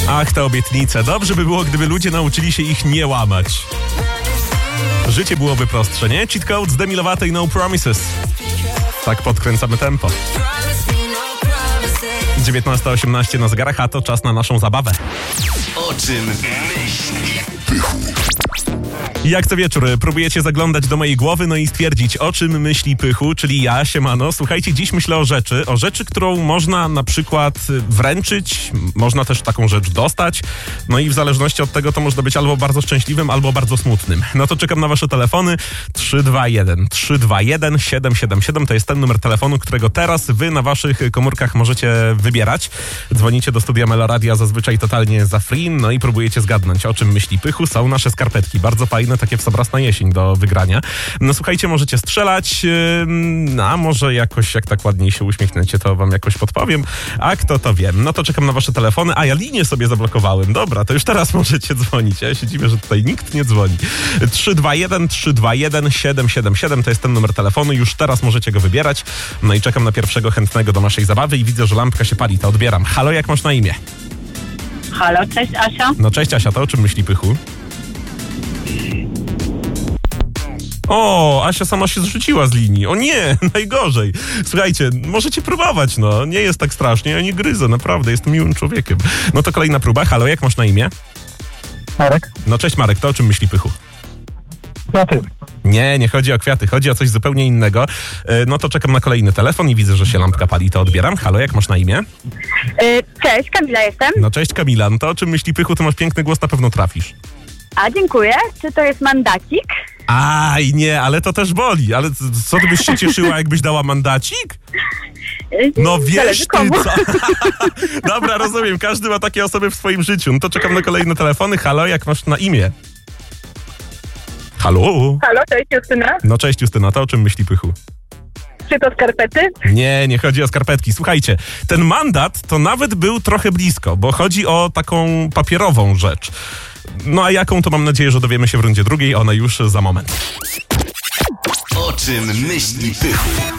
Ach, te obietnice. Dobrze by było, gdyby ludzie nauczyli się ich nie łamać. Życie byłoby prostsze, nie? Cheat Code z Demi Lovato i No Promises. Tak podkręcamy tempo. 19:18 na zegarach, a to czas na naszą zabawę. O czym myśli Pychu? Jak co wieczór próbujecie zaglądać do mojej głowy, no i stwierdzić, o czym myśli Pychu, czyli ja, siemano. Słuchajcie, dziś myślę o rzeczy, którą można na przykład wręczyć, można też taką rzecz dostać, no i w zależności od tego to można być albo bardzo szczęśliwym, albo bardzo smutnym. No to czekam na wasze telefony. 321 777 to jest ten numer telefonu, którego teraz wy na waszych komórkach możecie wybierać. Dzwonicie do studia Meloradia zazwyczaj totalnie za free, no i próbujecie zgadnąć, o czym myśli Pychu. Są nasze skarpetki, bardzo fajne, takie w sobras na jesień do wygrania. No słuchajcie, możecie strzelać, a może jakoś, jak tak ładniej się uśmiechnęcie, to wam jakoś podpowiem, a kto to wie. No to czekam na wasze telefony, a ja linię sobie zablokowałem. Dobra, to już teraz możecie dzwonić. Ja się dziwię, że tutaj nikt nie dzwoni. 321 777 to jest ten numer telefonu, już teraz możecie go wybierać. No i czekam na pierwszego chętnego do naszej zabawy i widzę, że lampka się pali, to odbieram. Halo, jak masz na imię? Halo, cześć Asia. No cześć Asia, to o czym myśli Pychu? O, Asia sama się zrzuciła z linii. O nie, najgorzej. Słuchajcie, możecie próbować, no. Nie jest tak strasznie, ja nie gryzę, naprawdę, jestem miłym człowiekiem. No to kolejna próba. Halo, jak masz na imię? Marek? No cześć Marek, to o czym myśli Pychu? Kwiaty. Nie chodzi o kwiaty, chodzi o coś zupełnie innego. No to czekam na kolejny telefon i widzę, że się lampka pali, to odbieram. Halo, jak masz na imię? Cześć, Kamila jestem. No cześć Kamila, no to o czym myśli Pychu, to masz piękny głos, na pewno trafisz. A, dziękuję. Czy to jest mandacik? Aj, nie, ale to też boli. Ale co ty byś się cieszyła, jakbyś dała mandacik? No wiesz ty co. Dobra, rozumiem, każdy ma takie osoby w swoim życiu. No to czekam na kolejne telefony. Halo, jak masz na imię? Halo? Halo, cześć Justyna. No cześć Justyna, to o czym myśli Pychu? Czy to skarpety? Nie chodzi o skarpetki. Słuchajcie, ten mandat to nawet był trochę blisko, bo chodzi o taką papierową rzecz. No a jaką, to mam nadzieję, że dowiemy się w rundzie drugiej, ona już za moment. O czym myśli Pychu?